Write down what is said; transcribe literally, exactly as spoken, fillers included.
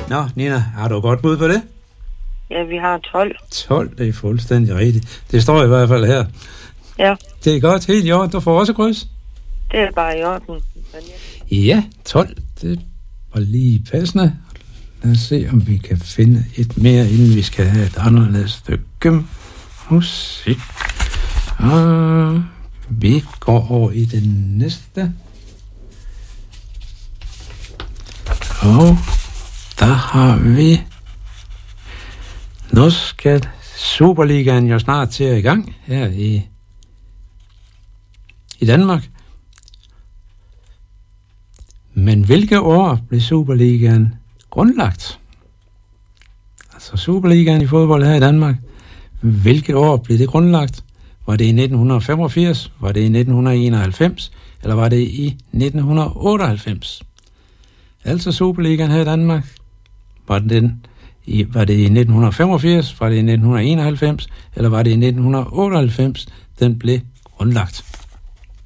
Nå, Nina, har du godt bud på det? Ja, vi har tolv. tolv, det er fuldstændig rigtigt. Det står i hvert fald her. Ja. Det er godt, helt i orden. Du får også kryds. Det er bare i orden. Ja, tolv. Det var lige passende. Lad os se, om vi kan finde et mere, inden vi skal have et anderledes stykke musik. Og vi går over i det næste. Og der har vi... Nu skal Superligaen jo snart til i gang her i, i Danmark. Men hvilke år blev Superligaen grundlagt? Altså Superligaen i fodbold her i Danmark. Hvilke år blev det grundlagt? Var det i nitten femogfirs? Var det i nitten enoghalvfems? Eller var det i nitten otteoghalvfems? Altså Superligaen her i Danmark. Var den i, var det i nitten femogfirs? Var det i nitten enoghalvfems? Eller var det i nitten otteoghalvfems, den blev grundlagt?